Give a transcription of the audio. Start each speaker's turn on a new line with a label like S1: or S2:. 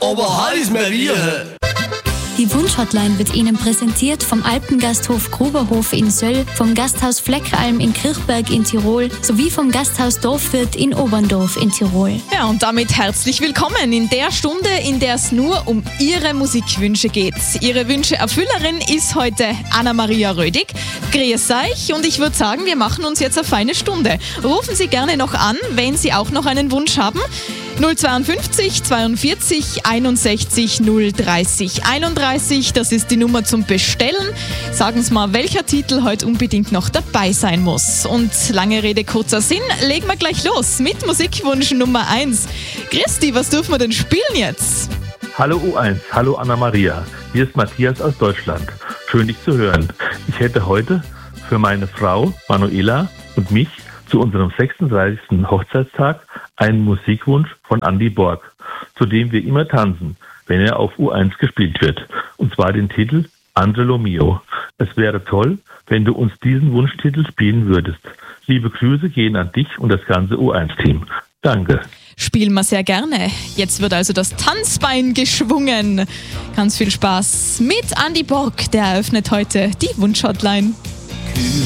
S1: aber heiß mir wie.
S2: Die Wunschhotline wird Ihnen präsentiert vom Alpengasthof Gruberhof in Söll, vom Gasthaus Fleckeralm in Kirchberg in Tirol sowie vom Gasthaus Dorfwirt in Oberndorf in Tirol.
S3: Ja, und damit herzlich willkommen in der Stunde, in der es nur um Ihre Musikwünsche geht. Ihre Wünsche-Erfüllerin ist heute Anna-Maria Rödig. Grüß euch und ich würde sagen, wir machen uns jetzt eine feine Stunde. Rufen Sie gerne noch an, wenn Sie auch noch einen Wunsch haben. 052 42 61 030 31, das ist die Nummer zum Bestellen. Sagen Sie mal, welcher Titel heute unbedingt noch dabei sein muss. Und lange Rede, kurzer Sinn, legen wir gleich los mit Musikwunsch Nummer 1. Christi, was dürfen wir denn spielen jetzt?
S4: Hallo U1, hallo Anna-Maria, hier ist Matthias aus Deutschland. Schön, dich zu hören. Ich hätte heute für meine Frau Manuela und mich zu unserem 36. Hochzeitstag einen Musikwunsch von Andy Borg, zu dem wir immer tanzen, wenn er auf U1 gespielt wird. Und zwar den Titel Angelo Mio. Es wäre toll, wenn du uns diesen Wunschtitel spielen würdest. Liebe Grüße gehen an dich und das ganze U1-Team. Danke.
S3: Spielen wir sehr gerne. Jetzt wird also das Tanzbein geschwungen. Ganz viel Spaß mit Andy Borg, der eröffnet heute die Wunschhotline.